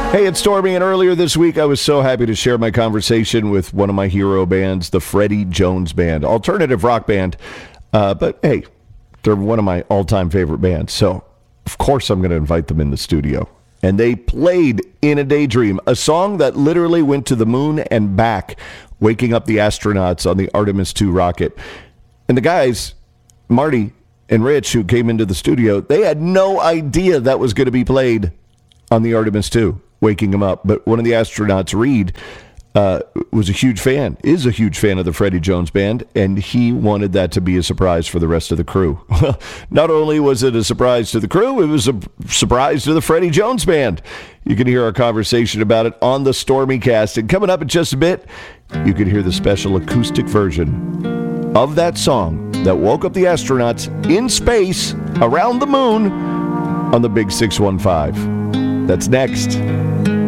Hey, it's Stormy, and earlier this week I was so happy to share my conversation with one of my hero bands, the Freddie Jones Band, alternative rock band. But hey, they're one of my all-time favorite bands, so of course I'm going to invite them in the studio. And they played In a Daydream, a song that literally went to the moon and back, waking up the astronauts on the Artemis II rocket. And the guys, Marty and Rich, who came into the studio, they had no idea that was going to be played on the Artemis II, waking them up. But one of the astronauts, Reed, is a huge fan of the Freddie Jones Band, and he wanted that to be a surprise for the rest of the crew. Well, not only was it a surprise to the crew, it was a surprise to the Freddie Jones Band. You can hear our conversation about it on the Stormy Cast, and coming up in just a bit, you can hear the special acoustic version of that song that woke up the astronauts in space around the moon on the Big 615. That's next.